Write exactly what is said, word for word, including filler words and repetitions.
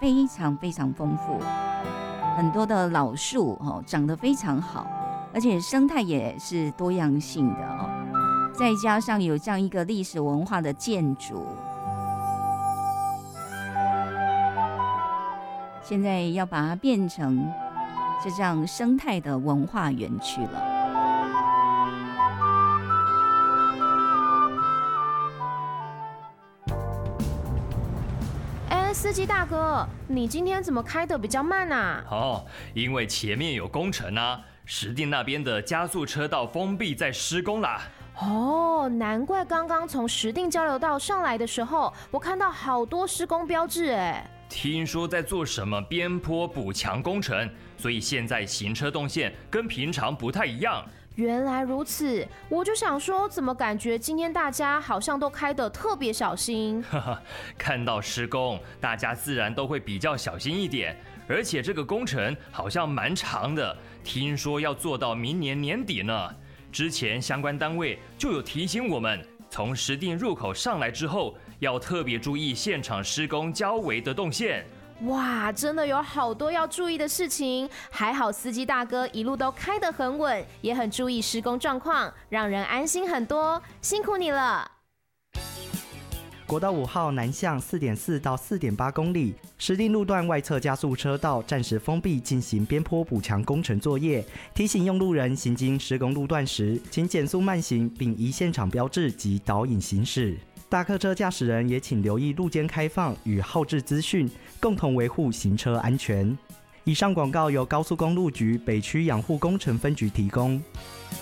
非常非常丰富，很多的老树哦，长得非常好，而且生态也是多样性的哦。再加上有这样一个历史文化的建筑，现在要把它变成就这样生态的文化园区了。 哎，司机大哥，你今天怎么开得比较慢啊？ 哦，因为前面有工程啊，石碇那边的加速车道封闭在施工啦。 哦，难怪刚刚从石碇交流道上来的时候，我看到好多施工标志哎。 听说在做什么边坡补强工程，所以现在行车动线跟平常不太一样。 原来如此，我就想说，怎么感觉今天大家好像都开得特别小心？ 看到施工，大家自然都会比较小心一点。而且这个工程好像蛮长的，听说要做到明年年底呢。之前相关单位就有提醒我们，从石碇入口上来之后，要特别注意现场施工交围的动线。 哇，真的有好多要注意的事情，还好司机大哥一路都开得很稳，也很注意施工状况，让人安心很多，辛苦你了。 国道五号南向 四点四 到 四点八 公里，石碇路段外侧加速车道暂时封闭，进行边坡补强工程作业。提醒用路人行经施工路段时，请减速慢行，并依现场标志及导引行驶。大客车驾驶人也请留意路肩开放与号志资讯，共同维护行车安全。以上广告由高速公路局北区养护工程分局提供。